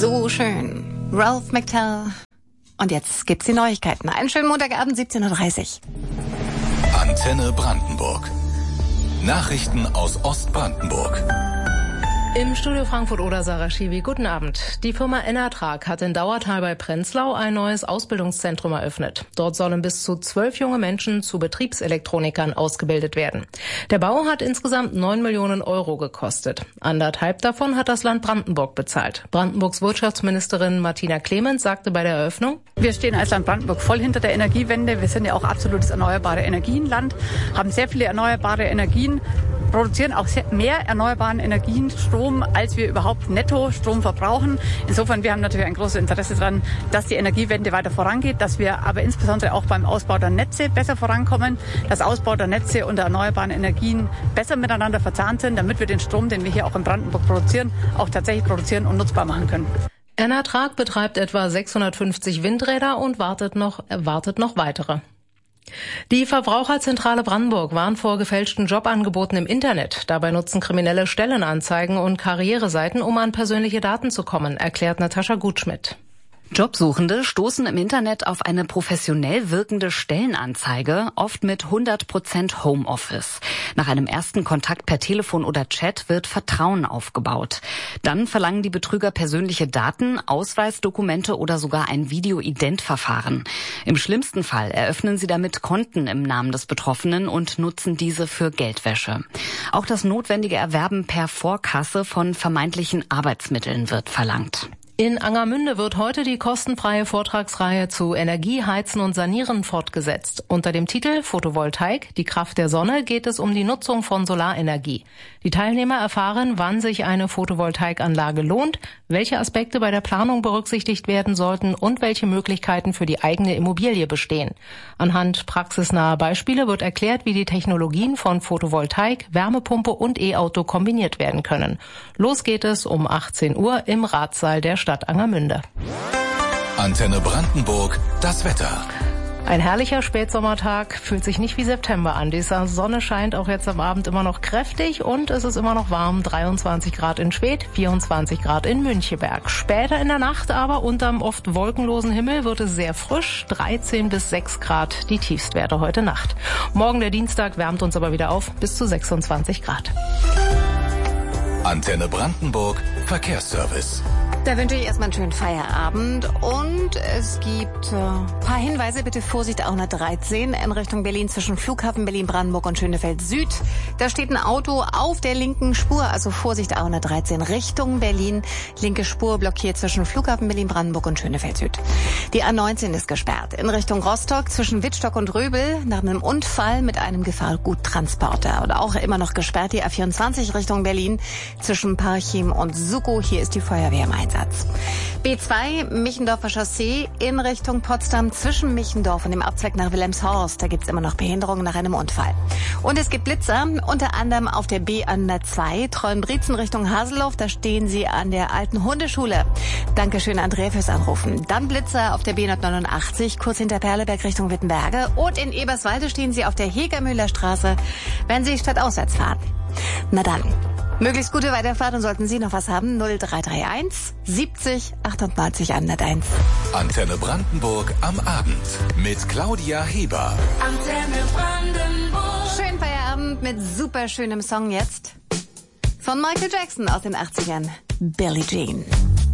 So schön. Ralph McTell. Und jetzt gibt's die Neuigkeiten. Einen schönen Montagabend, 17:30 Uhr. Antenne Brandenburg. Nachrichten aus Ostbrandenburg. Im Studio Frankfurt-Oder Sarah Schiwi. Guten Abend. Die Firma Enertrag hat in Dauertal bei Prenzlau ein neues Ausbildungszentrum eröffnet. Dort sollen bis zu 12 junge Menschen zu Betriebselektronikern ausgebildet werden. Der Bau hat insgesamt 9 Millionen Euro gekostet. 1,5 davon hat das Land Brandenburg bezahlt. Brandenburgs Wirtschaftsministerin Martina Clement sagte bei der Eröffnung: Wir stehen als Land Brandenburg voll hinter der Energiewende. Wir sind ja auch absolutes erneuerbare Energienland, haben sehr viele erneuerbare Energien, produzieren auch mehr erneuerbaren Energien, Strom, als wir überhaupt netto Strom verbrauchen. Insofern, wir haben natürlich ein großes Interesse daran, dass die Energiewende weiter vorangeht, dass wir aber insbesondere auch beim Ausbau der Netze besser vorankommen, dass Ausbau der Netze und der erneuerbaren Energien besser miteinander verzahnt sind, damit wir den Strom, den wir hier auch in Brandenburg produzieren, auch tatsächlich produzieren und nutzbar machen können. Enertrag betreibt etwa 650 Windräder und wartet noch weitere. Die Verbraucherzentrale Brandenburg warnt vor gefälschten Jobangeboten im Internet. Dabei nutzen Kriminelle Stellenanzeigen und Karriereseiten, um an persönliche Daten zu kommen, erklärt Natascha Gutschmidt. Jobsuchende stoßen im Internet auf eine professionell wirkende Stellenanzeige, oft mit 100% Homeoffice. Nach einem ersten Kontakt per Telefon oder Chat wird Vertrauen aufgebaut. Dann verlangen die Betrüger persönliche Daten, Ausweisdokumente oder sogar ein Video-Ident-Verfahren. Im schlimmsten Fall eröffnen sie damit Konten im Namen des Betroffenen und nutzen diese für Geldwäsche. Auch das notwendige Erwerben per Vorkasse von vermeintlichen Arbeitsmitteln wird verlangt. In Angermünde wird heute die kostenfreie Vortragsreihe zu Energie, Heizen und Sanieren fortgesetzt. Unter dem Titel Photovoltaik, die Kraft der Sonne, geht es um die Nutzung von Solarenergie. Die Teilnehmer erfahren, wann sich eine Photovoltaikanlage lohnt, welche Aspekte bei der Planung berücksichtigt werden sollten und welche Möglichkeiten für die eigene Immobilie bestehen. Anhand praxisnaher Beispiele wird erklärt, wie die Technologien von Photovoltaik, Wärmepumpe und E-Auto kombiniert werden können. Los geht es um 18 Uhr im Ratssaal der Stadt Angermünde. Antenne Brandenburg, das Wetter. Ein herrlicher Spätsommertag, fühlt sich nicht wie September an. Die Sonne scheint auch jetzt am Abend immer noch kräftig und es ist immer noch warm. 23 Grad in Schwedt, 24 Grad in Müncheberg. Später in der Nacht aber unterm oft wolkenlosen Himmel wird es sehr frisch. 13 bis 6 Grad die Tiefstwerte heute Nacht. Morgen der Dienstag wärmt uns aber wieder auf bis zu 26 Grad. Antenne Brandenburg, Verkehrsservice. Da wünsche ich erstmal einen schönen Feierabend und es gibt ein paar Hinweise. Bitte Vorsicht, A113 in Richtung Berlin zwischen Flughafen Berlin-Brandenburg und Schönefeld Süd. Da steht ein Auto auf der linken Spur, also Vorsicht, A113 Richtung Berlin. Linke Spur blockiert zwischen Flughafen Berlin-Brandenburg und Schönefeld Süd. Die A19 ist gesperrt in Richtung Rostock zwischen Wittstock und Röbel nach einem Unfall mit einem Gefahrguttransporter. Und auch immer noch gesperrt die A24 Richtung Berlin zwischen Parchim und Suckow. Hier ist die Feuerwehr im Einsatz. B2 Michendorfer Chaussee in Richtung Potsdam zwischen Michendorf und dem Abzweig nach Wilhelmshorst. Da gibt's immer noch Behinderungen nach einem Unfall. Und es gibt Blitzer, unter anderem auf der B102 Treuenbrietzen Richtung Haseloff. Da stehen Sie an der alten Hundeschule. Dankeschön, Andrea, fürs Anrufen. Dann Blitzer auf der B189 kurz hinter Perleberg Richtung Wittenberge. Und in Eberswalde stehen Sie auf der Hegermühler Straße, wenn Sie stadtauswärts fahren. Na dann. Möglichst gute Weiterfahrt und sollten Sie noch was haben, 0331 70 98 101. Antenne Brandenburg am Abend mit Claudia Heber. Antenne Brandenburg. Schönen Feierabend mit super schönem Song jetzt von Michael Jackson aus den 80ern. Billie Jean.